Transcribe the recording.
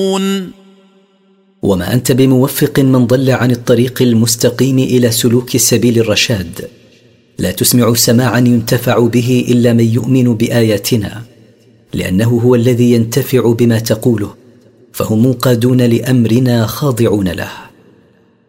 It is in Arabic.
وما أنت بموفق من ضل عن الطريق المستقيم إلى سلوك سبيل الرشاد. لا تسمع سماعا ينتفع به إلا من يؤمن بآياتنا، لأنه هو الذي ينتفع بما تقوله، فهم منقادون لأمرنا خاضعون له.